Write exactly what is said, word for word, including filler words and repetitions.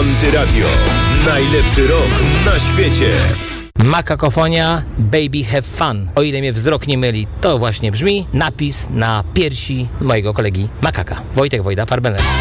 Antyradio. Najlepszy rok na świecie. Makakofonia, Baby Have Fun. O ile mnie wzrok nie myli, to właśnie brzmi napis na piersi mojego kolegi Makaka. Wojtek Wojda, Farbener.